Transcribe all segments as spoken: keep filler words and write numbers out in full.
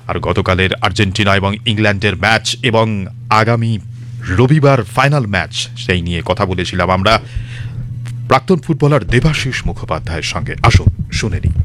আর গতকালের আর্জেন্টিনা এবং ইংল্যান্ডের ম্যাচ এবং আগামী রবিবার ফাইনাল ম্যাচ সেই নিয়ে কথা বলেছিলাম আমরা প্রাক্তন ফুটবলার দেবাশিস মুখোপাধ্যায়ের সঙ্গে। আসুন শুনে নিই।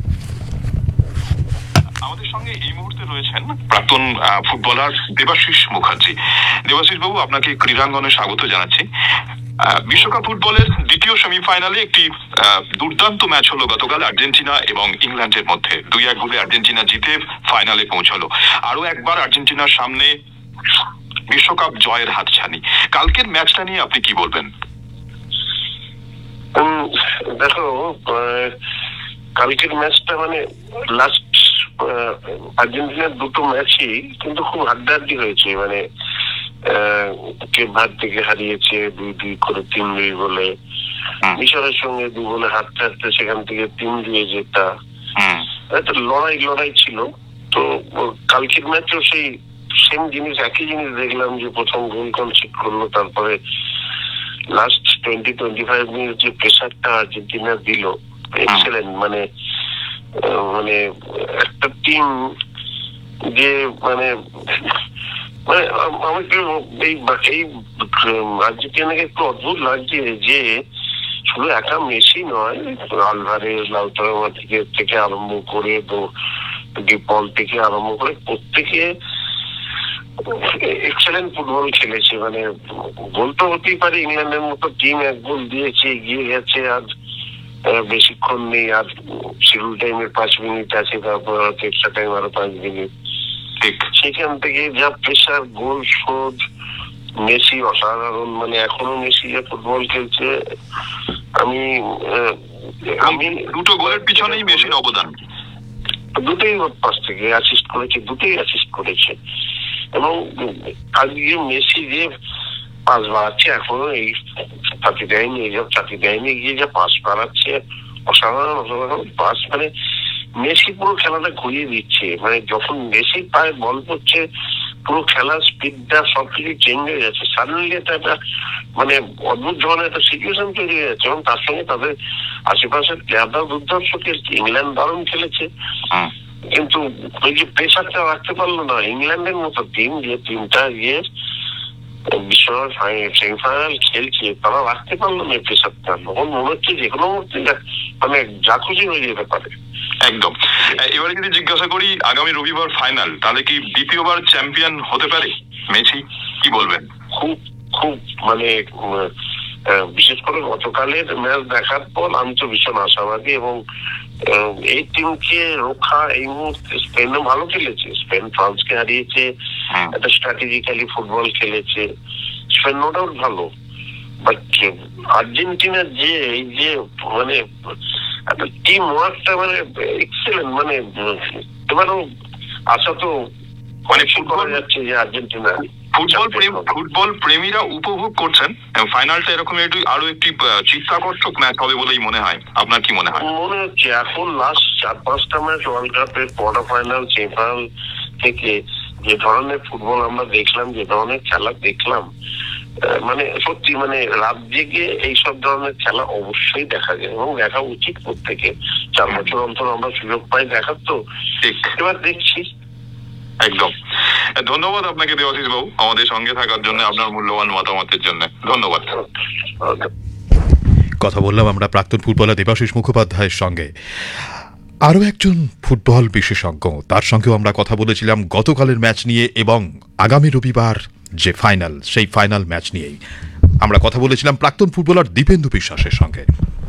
আমাদের সঙ্গে এই মুহূর্তে রয়েছেন প্রাক্তন ফুটবলার দেবাশিস মুখার্জি। দেবাশিস বাবু, আপনাকে ক্রীড়াঙ্গনে স্বাগত জানাচ্ছি। বিশ্বকাপ ফুটবলের দ্বিতীয় সেমিফাইনালে একটি দুর্দান্ত ম্যাচ হলো গতকাল আর্জেন্টিনা এবং ইংল্যান্ডের মধ্যে। দুই এক গোলে আর্জেন্টিনা জিতে ফাইনালে পৌঁছলো। আরো একবার আর্জেন্টিনার সামনে বিশ্বকাপ জয়ের হাতছানি। কালকের ম্যাচটা নিয়ে আপনি কি বলবেন? দেখো, কালকের ম্যাচটা মানে লাস্ট আর্জেন্টিনার দুটো ম্যাচই কিন্তু খুব হাড্ডাহাড্ডি হয়েছে। মানে কে ভাগ থেকে হারিয়েছে দুই দুই করে তিন দুই বলে, মিশরের সঙ্গে দু বলে হারতে হারতে সেখান থেকে তিন দিয়ে যেটা একটা লড়াই লড়াই ছিল। তো কালকের ম্যাচও সেই সেম জিনিস, একই জিনিস দেখলাম যে প্রথম গোল কনসিড করলো, তারপরে last twenty twenty five minute যে প্রেশারটা আর্জেন্টিনা দিল, এক্সেলেন্ট। মানে মানে একটা টিম যে মানে মানে আমাকে এই এই আর্জেন্টিনাকে একটু অদ্ভুত লাগছে যে শুধু একা মেসি নয়, আলভারেজ, লাউতারো মার্টিনেজ থেকে আরম্ভ করে তো ডিপল থেকে আরম্ভ করে প্রত্যেকে এক্সেলেন্ট ফুটবল খেলেছে। মানে গোল তো হতেই পারে, ইংল্যান্ডের মতো টিম এক গোল দিয়েছে, এগিয়ে গেছে, আর বেশিক্ষণ নেই, আর শিডিউল টাইমের পাঁচ মিনিট আছে, তারপর এক্সট্রা টাইম আরো পাঁচ মিনিট। সেখান থেকে যা প্রেশার, গোল শোধ, মেসি অসাধারণ। মানে এখনো মেসি যে ফুটবল খেলছে, আমি আমি দুটো গোলের পিছনেই মেসির অবদান। দুটোই পাশ থেকে অ্যাসিস্ট করেছে, দুটোই অ্যাসিস্ট করেছে। এবং আজকে মেসি যে পাস বাড়াচ্ছে, এখনো এই চাকরি দেয়নি, এইসব চাকরি দেয়নি, গিয়ে যা পাস বাড়াচ্ছে অসাধারণ অসাধারণ পাস। মানে মেসি পুরো খেলাটা ঘুরিয়ে দিচ্ছে। মানে যখন মেসি পায়ে বল করছে, পুরো খেলার স্পিডটা সবকিছু চেঞ্জ হয়ে যাচ্ছে। সাডেনলি একটা একটা মানে অদ্ভুত ধরনের একটা সিচুয়েশন তৈরি হয়ে যাচ্ছে। এবং তার সঙ্গে তাদের আশেপাশের প্লেয়াররাও দুর্ধর্ষ খেলছে। ইংল্যান্ড দারুণ খেলেছে, কিন্তু ওই যে প্রেশারটা রাখতে পারলো না ইংল্যান্ডের মতো টিম, যে টিমটা গিয়ে বিশ্ব সেমিফাইনাল খেলছে, তারা রাখতে পারলো না প্রেশারটা। তখন মনে হচ্ছে যে কোনো মুহূর্তে মানে যা খুশি হয়ে যেতে পারে। একদম। এবারে যদি জিজ্ঞাসা করি, আগামী রবিবার ফাইনাল, তাহলে কি দ্বিতীয়বার চ্যাম্পিয়ন হতে পারে মেসি? কি বলবেন? খুব খুব মানে বিশেষ করে গতকালের ম্যাচ দেখার পর আমি তো ভীষণ আশাবাদী। এবং এই টিমকে রক্ষা এই মুহূর্তে স্পেনও ভালো খেলেছে, স্পেন ফ্রান্সকে হারিয়েছে, একটা স্ট্র্যাটেজিক্যালি ফুটবল খেলেছে, স্পেন নো ডাউট ভালো। বাট আর্জেন্টিনার যে এই যে মানে একটা টিম ওয়ার্কটা মানে এক্সেলেন্ট। মানে এবারও আশা তো অনেক করা যাচ্ছে যে আর্জেন্টিনা ফুটবল ফুটবল প্রেমীরা উপভোগ করছেন। ফাইনালটা এরকম একটু আরো একটি চিত্তাকর্ষক ম্যাচ হবে বলেই মনে হয়। আপনার কি মনে হয়? মনে হচ্ছে এখন লাস্ট চার পাঁচটা ম্যাচ ওয়ার্ল্ড কাপের কোয়ার্টার ফাইনাল, সেমিফাইনাল থেকে যে ধরনের ফুটবল আমরা দেখলাম, যে ধরনের খেলা দেখলাম, মানে সত্যি মানে রাত জেগে এইসব ধরনের খেলা অবশ্যই দেখা যায় এবং দেখা উচিত। প্রত্যেকে চার বছর অন্তর আমরা সুযোগ পাই দেখার। তো এবার দেখছি। একদম। ধন্যবাদ আপনাকে দেবাশিস বাবু, আমাদের সঙ্গে থাকার জন্য, আপনার মূল্যবান মতামতের জন্য ধন্যবাদ। কথা বললাম আমরা প্রাক্তন ফুটবলার দেবাশিস মুখোপাধ্যায়ের সঙ্গে। আরও একজন ফুটবল বিশেষজ্ঞ, তার সঙ্গেও আমরা কথা বলেছিলাম গতকালের ম্যাচ নিয়ে এবং আগামী রবিবার যে ফাইনাল, সেই ফাইনাল ম্যাচ নিয়েই আমরা কথা বলেছিলাম প্রাক্তন ফুটবলার দীপেন্দু বিশ্বাসের সঙ্গে।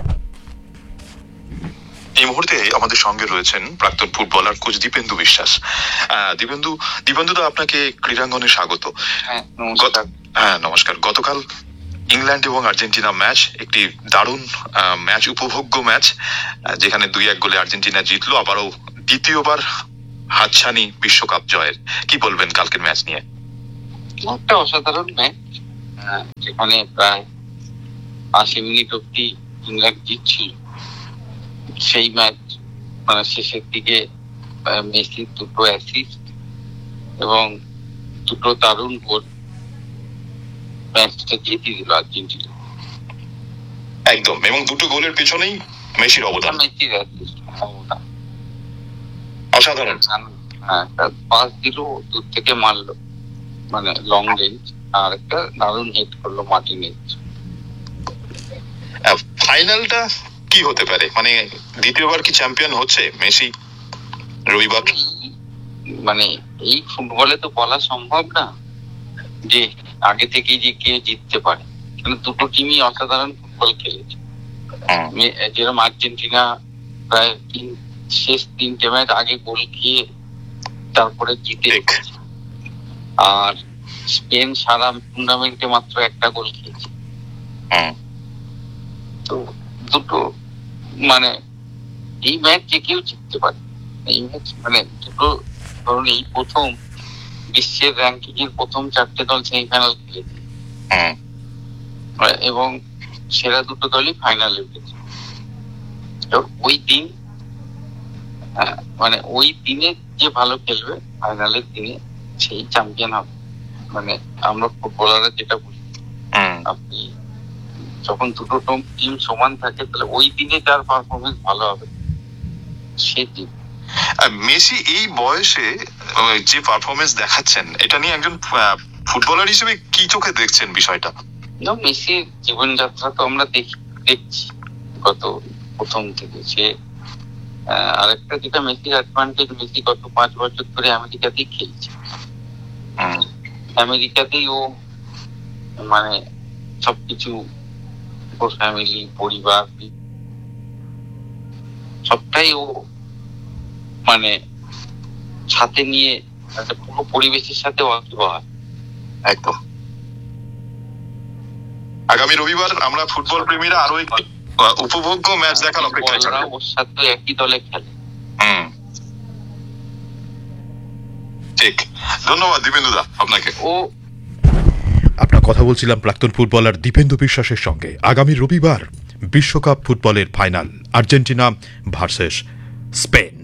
এই মুহূর্তে আমাদের সঙ্গে রয়েছেন প্রাক্তন ফুটবলার কোচ দীপেন্দু বিশ্বাস। দীপেন্দু দীপেন্দু দা, আপনাকে ক্রীড়াঙ্গনে স্বাগত। হ্যাঁ, নমস্কার। গতকাল ইংল্যান্ড এবং আর্জেন্টিনা ম্যাচ, একটি দারুণ ম্যাচ, উপভোগ্য ম্যাচ, যেখানে দুই এক গোলে আর্জেন্টিনা জিতলো। আবারও দ্বিতীয়বার হাতছানি বিশ্বকাপ জয়ের। কি বলবেন কালকের ম্যাচ নিয়ে? একটা অসাধারণ ম্যাচ, যেখানে প্রায় আশি মিনিট অব্দি ইংল্যান্ড জিতছিল। সেই ম্যাচ মানে শেষের দিকে মেসির দুটো অ্যাসিস্ট এবং দুটো দারুণ গোল ম্যাচটা জিতিয়ে দিল আর্জেন্টিনা। একদম। এবং দুটো গোলের পেছনেই মেসির অবদান। মেসির অ্যাসিস্ট অবদান অসাধারণ হ্যাঁ একটা পাস দিল, দূর থেকে মারলো, মানে লং রেঞ্জ, আর একটা দারুণ হিট করলো মার্টিনেজ। ফাইনালটা কি হতে পারে, মানে দ্বিতীয়বার কি চ্যাম্পিয়ন হচ্ছে মেসি রবিবার? মানে এই ফুটবলে তো বলা সম্ভব না যে আগে থেকেই যে কে জিততে পারে, কিন্তু দুটো টিমই অসাধারণ ফুটবল খেলেছে। মে- যেরকম আর্জেন্টিনা প্রায় তিন শেষ তিনটে ম্যাচ আগে গোল খেয়ে তারপরে জিতে ঠিক। এসেছে। আর স্পেন সারা টুর্নামেন্টে মাত্র একটা গোল খেয়েছে। হুম। তো দুটো মানে এই ম্যাচ যে কেউ জিততে পারে। এই ম্যাচ মানে দুটো ধরুন এই প্রথম বিশ্বের র্যাঙ্কিং এর প্রথম চারটে দল সেমিফাইনাল খেলেছে হুম। এবং সেরা দুটো দলই ফাইনালে উঠেছে। তো ওই দিন আহ, মানে ওই দিনে যে ভালো খেলবে ফাইনালের দিনে সেই চ্যাম্পিয়ন হবে। মানে আমরা ফুটবলাররা যেটা বলি, হুম। আপনি যখন দুটো টিম সমান থাকে তাহলে ওই দিনে যার পারফরমেন্স ভালো হবে সে টিম। আর মেসি এই বয়সে আহ, যে পারফরমেন্স দেখাচ্ছেন, এটা নিয়ে একজন আহ, ফুটবলার হিসেবে কি চোখে দেখছেন বিষয়টা? না, মেসির জীবনযাত্রা তো আমরা দেখি দেখছি গত প্রথম থেকে। সে আহ, আরেকটা যেটা মেসির অ্যাডভান্টেজ, মেসি গত পাঁচ বছর ধরে আমেরিকাতেই খেলছে। হুম। আমেরিকাতেই ও মানে সবকিছু, ওর ফ্যামিলি, পরিবার সবটাই ও মানে সাথে নিয়ে একটা পুরো পরিবেশের সাথে ওয়াকিবহাল। একদম। আগামী রবিবার আমরা ফুটবল প্রেমীরা আরো একটি আহ, উপভোগ্য ম্যাচ দেখার অপেক্ষায় বলরা থাকবো। ওর সাথে একই দলে খেলে। হুম। ঠিক। ধন্যবাদ দীপেন্দুদা আপনাকে। ও আপনার কথা বলছিলাম প্রাক্তন ফুটবলার দীপেন্দু বিশ্বাসের সঙ্গে। আগামী রবিবার বিশ্বকাপ ফুটবলের ফাইনাল, আর্জেন্টিনা ভার্সেস স্পেন।